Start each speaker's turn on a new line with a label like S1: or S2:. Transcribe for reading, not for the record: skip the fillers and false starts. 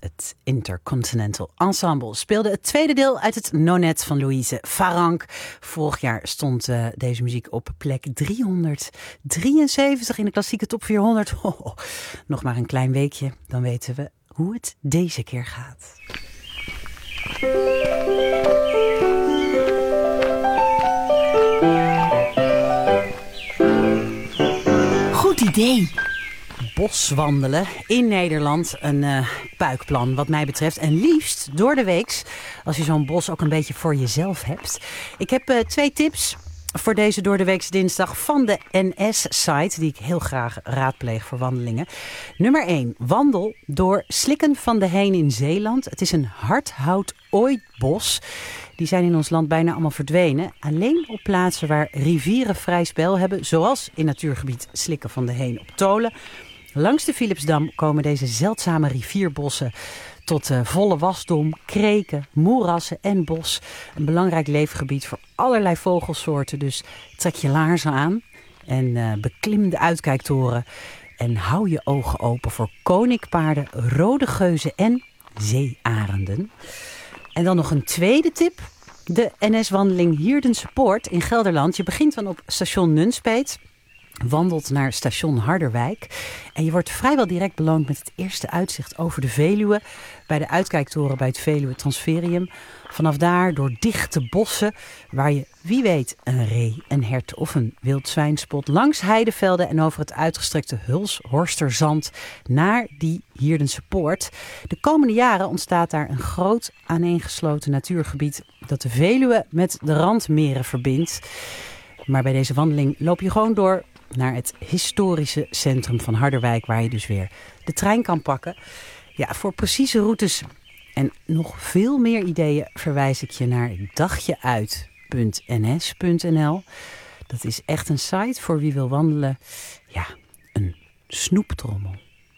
S1: het Intercontinental Ensemble speelde het tweede deel uit het Nonet van Louise Farrenc. Vorig jaar stond deze muziek op plek 373 in de klassieke top 400. Nog maar een klein weekje, dan weten we hoe het deze keer gaat. Goed idee! Boswandelen in Nederland, een puikplan wat mij betreft. En liefst door de weeks, als je zo'n bos ook een beetje voor jezelf hebt. Ik heb 2 tips voor deze doordeweekse dinsdag van de NS-site, die ik heel graag raadpleeg voor wandelingen. Nummer 1, wandel door Slikken van de Heen in Zeeland. Het is een hardhout-ooitbos. Die zijn in ons land bijna allemaal verdwenen. Alleen op plaatsen waar rivieren vrij spel hebben, zoals in natuurgebied Slikken van de Heen op Tolen. Langs de Philipsdam komen deze zeldzame rivierbossen tot volle wasdom, kreken, moerassen en bos. Een belangrijk leefgebied voor allerlei vogelsoorten. Dus trek je laarzen aan en beklim de uitkijktoren. En hou je ogen open voor koninkpaarden, rode geuzen en zeearenden. En dan nog een tweede tip. De NS-wandeling Hierdense Poort in Gelderland. Je begint dan op station Nunspeet. Wandelt naar station Harderwijk. En je wordt vrijwel direct beloond met het eerste uitzicht over de Veluwe. Bij de uitkijktoren bij het Veluwe Transferium. Vanaf daar door dichte bossen waar je wie weet een ree, een hert of een wild zwijn spot. Langs heidevelden en over het uitgestrekte Hulshorsterzand naar die Hierdense Poort. De komende jaren ontstaat daar een groot aaneengesloten natuurgebied dat de Veluwe met de randmeren verbindt. Maar bij deze wandeling loop je gewoon door naar het historische centrum van Harderwijk, waar je dus weer de trein kan pakken. Ja, voor precieze routes en nog veel meer ideeën verwijs ik je naar dagjeuit.ns.nl. Dat is echt een site voor wie wil wandelen. Ja, een snoeptrommel.